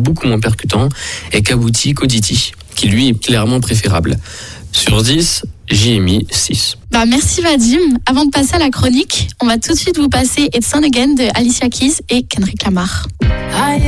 beaucoup moins percutant, et Kabouti Koditi, qui lui est clairement préférable. Sur 10, j'y ai mis 6. Merci Vadim. Avant de passer à la chronique, on va tout de suite vous passer It's On Again de Alicia Keys et Kendrick Lamar.